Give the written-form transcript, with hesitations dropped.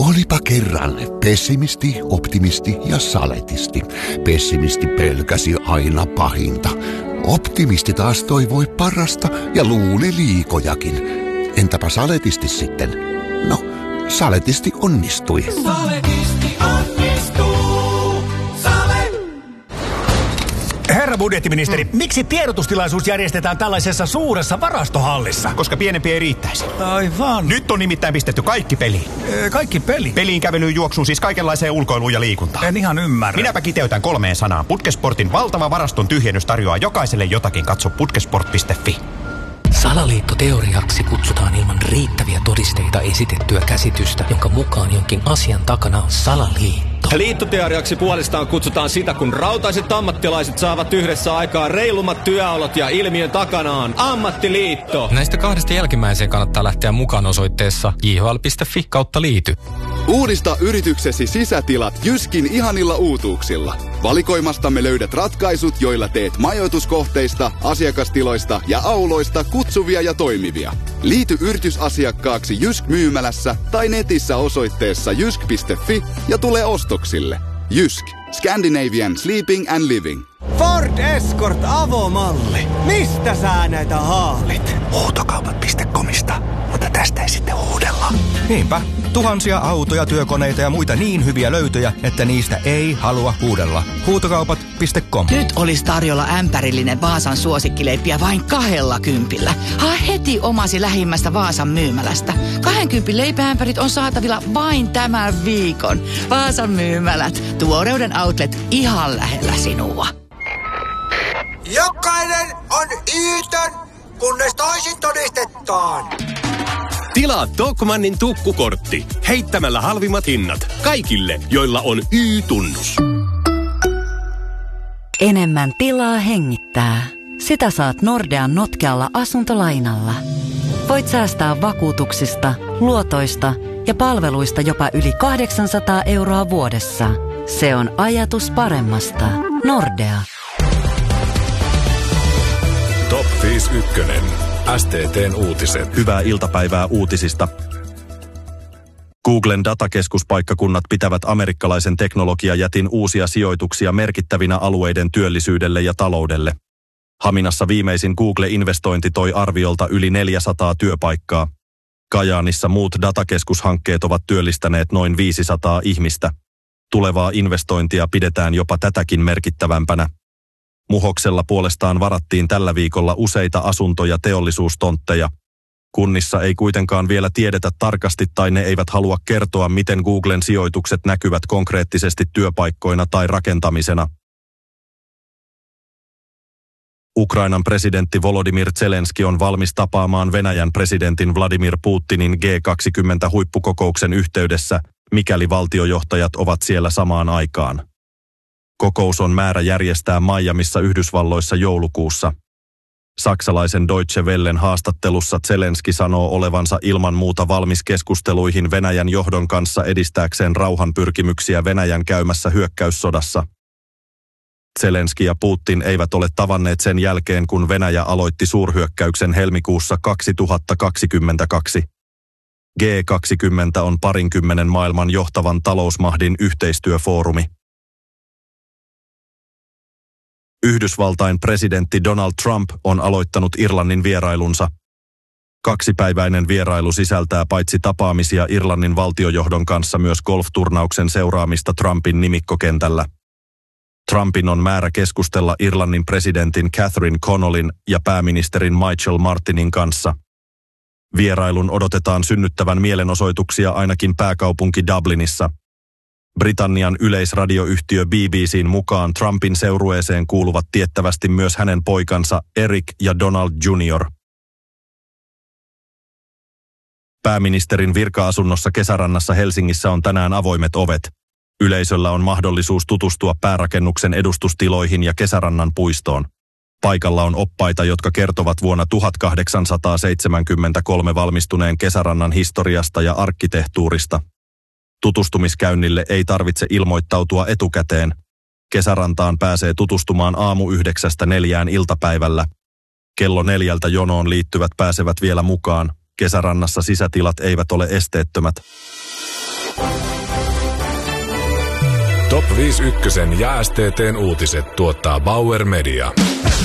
Olipa kerran pessimisti, optimisti ja saletisti. Pessimisti pelkäsi aina pahinta. Optimisti taas toivoi parasta ja luuli liikojakin. Entäpä saletisti sitten? No, saletisti onnistui. Saletisti onnistuu. Herra budjettiministeri, miksi tiedotustilaisuus järjestetään tällaisessa suuressa varastohallissa? Koska pienempi ei riittäisi. Aivan. Nyt on nimittäin pistetty kaikki peliin. Kaikki peli? Peliin, kävelyyn, juoksuun, siis kaikenlaiseen ulkoiluun ja liikuntaan. En ihan ymmärrä. Minäpä kiteytän 3 sanaan. Putkesportin valtava varaston tyhjennys tarjoaa jokaiselle jotakin. Katso putkesport.fi. Salaliittoteoriaksi kutsutaan ilman riittäviä todisteita esitettyä käsitystä, jonka mukaan jonkin asian takana on salaliitto. Liittoteoriaksi puolestaan kutsutaan sitä, kun rautaiset ammattilaiset saavat yhdessä aikaa reilummat työolot ja ilmiön takana on ammattiliitto. Näistä 2 jälkimmäiseen kannattaa lähteä mukaan osoitteessa jhl.fi/liity. Uudista yrityksesi sisätilat Jyskin ihanilla uutuuksilla. Valikoimastamme löydät ratkaisut, joilla teet majoituskohteista, asiakastiloista ja auloista kutsuvia ja toimivia. Liity yritysasiakkaaksi Jysk-myymälässä tai netissä osoitteessa jysk.fi ja tule ostoksille. Jysk. Scandinavian Sleeping and Living. Ford Escort avomalli. Mistä sä näitä haalit? Huutokaupat.comista, mutta tästä ei sitten huudella. Niinpä. Tuhansia autoja, työkoneita ja muita niin hyviä löytöjä, että niistä ei halua huudella. Huutokaupat.com. Nyt olisi tarjolla ämpärillinen Vaasan suosikkileippiä vain 20. Haa heti omasi lähimmästä Vaasan myymälästä. 20 leipäämpärit on saatavilla vain tämän viikon. Vaasan myymälät. Tuoreuden outlet ihan lähellä sinua. Jokainen on Iiton, kunnes toisin todistetaan. Tilaa Tokmannin tukkukortti heittämällä halvimmat hinnat kaikille, joilla on Y-tunnus. Enemmän tilaa hengittää. Sitä saat Nordean notkealla asuntolainalla. Voit säästää vakuutuksista, luotoista ja palveluista jopa yli 800 € vuodessa. Se on ajatus paremmasta. Nordea. Top 51. STT:n uutiset. Hyvää iltapäivää uutisista. Googlen datakeskuspaikkakunnat pitävät amerikkalaisen teknologiajätin uusia sijoituksia merkittävinä alueiden työllisyydelle ja taloudelle. Haminassa viimeisin Google-investointi toi arviolta yli 400 työpaikkaa. Kajaanissa muut datakeskushankkeet ovat työllistäneet noin 500 ihmistä. Tulevaa investointia pidetään jopa tätäkin merkittävämpänä. Muhoksella puolestaan varattiin tällä viikolla useita asunto- ja teollisuustontteja. Kunnissa ei kuitenkaan vielä tiedetä tarkasti tai ne eivät halua kertoa, miten Googlen sijoitukset näkyvät konkreettisesti työpaikkoina tai rakentamisena. Ukrainan presidentti Volodymyr Zelenski on valmis tapaamaan Venäjän presidentin Vladimir Putinin G20-huippukokouksen yhteydessä, mikäli valtiojohtajat ovat siellä samaan aikaan. Kokous on määrä järjestää Miamissa Yhdysvalloissa joulukuussa. Saksalaisen Deutsche Wellen haastattelussa Zelenski sanoo olevansa ilman muuta valmis keskusteluihin Venäjän johdon kanssa edistääkseen rauhanpyrkimyksiä Venäjän käymässä hyökkäyssodassa. Zelenski ja Putin eivät ole tavanneet sen jälkeen, kun Venäjä aloitti suurhyökkäyksen helmikuussa 2022. G20 on 20 maailman johtavan talousmahdin yhteistyöfoorumi. Yhdysvaltain presidentti Donald Trump on aloittanut Irlannin vierailunsa. 2-päiväinen vierailu sisältää paitsi tapaamisia Irlannin valtiojohdon kanssa myös golfturnauksen seuraamista Trumpin nimikkokentällä. Trumpin on määrä keskustella Irlannin presidentin Catherine Connollyn ja pääministerin Michael Martinin kanssa. Vierailun odotetaan synnyttävän mielenosoituksia ainakin pääkaupunki Dublinissa. Britannian yleisradioyhtiö BBC:n mukaan Trumpin seurueeseen kuuluvat tiettävästi myös hänen poikansa Eric ja Donald Jr. Pääministerin virka-asunnossa Kesärannassa Helsingissä on tänään avoimet ovet. Yleisöllä on mahdollisuus tutustua päärakennuksen edustustiloihin ja Kesärannan puistoon. Paikalla on oppaita, jotka kertovat vuonna 1873 valmistuneen Kesärannan historiasta ja arkkitehtuurista. Tutustumiskäynnille ei tarvitse ilmoittautua etukäteen. Kesärantaan pääsee tutustumaan 9:00–4:00 iltapäivällä. Kello 4:00 jonoon liittyvät pääsevät vielä mukaan. Kesärannassa sisätilat eivät ole esteettömät. Top 5 Ykkösen ja STT:n uutiset tuottaa Bauer Media.